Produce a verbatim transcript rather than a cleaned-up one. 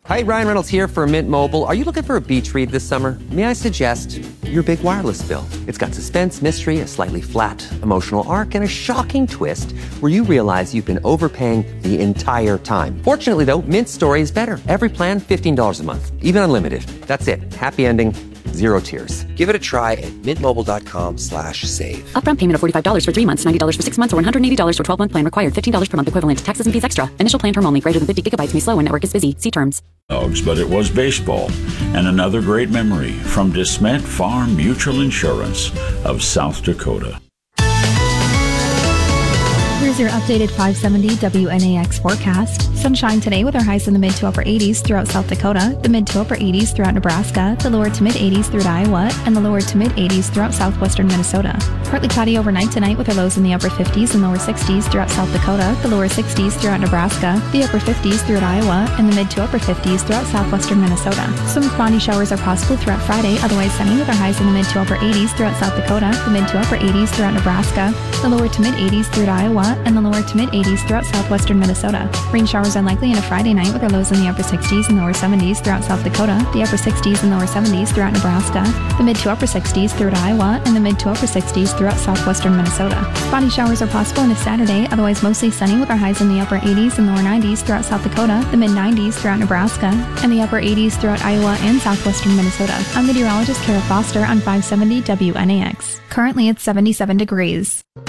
Hi, Ryan Reynolds here for Mint Mobile. Are you looking for a beach read this summer? May I suggest your big wireless bill? It's got suspense, mystery, a slightly flat emotional arc, and a shocking twist where you realize you've been overpaying the entire time. Fortunately, though, Mint's story is better. Every plan, fifteen dollars a month, even unlimited. That's it. Happy ending. Zero tears. Give it a try at mintmobile.com slash save. Upfront payment of forty-five dollars for three months, ninety dollars for six months, or one hundred eighty dollars for twelve-month plan required. fifteen dollars per month equivalent. Taxes and fees extra. Initial plan term only. Greater than fifty gigabytes may slow when network is busy. See terms. But it was baseball. And another great memory from DeSmet Farm Mutual Insurance of South Dakota. Here's your updated five seventy W N A X forecast. Sunshine today with our highs in the mid to upper eighties throughout South Dakota, the mid to upper eighties throughout Nebraska, the lower to mid eighties throughout Iowa, and the lower to mid eighties throughout southwestern Minnesota. Partly cloudy overnight tonight with our lows in the upper fifties and lower sixties throughout South Dakota, the lower sixties throughout Nebraska, the upper fifties throughout Iowa, and the mid to upper fifties throughout southwestern Minnesota. Some spotty showers are possible throughout Friday, otherwise sunny with our highs in the mid to upper eighties throughout South Dakota, the mid to upper eighties throughout Nebraska, the lower to mid eighties throughout Iowa, and the lower to mid eighties throughout southwestern Minnesota. Rain showers unlikely on a Friday night with our lows in the upper sixties and lower seventies throughout South Dakota, the upper sixties and lower seventies throughout Nebraska, the mid to upper sixties throughout Iowa, and the mid to upper sixties throughout southwestern Minnesota. Spotty showers are possible on a Saturday, otherwise mostly sunny with our highs in the upper eighties and lower nineties throughout South Dakota, the mid nineties throughout Nebraska, and the upper eighties throughout Iowa and southwestern Minnesota. I'm meteorologist Kara Foster on five seventy W N A X. Currently it's seventy-seven degrees.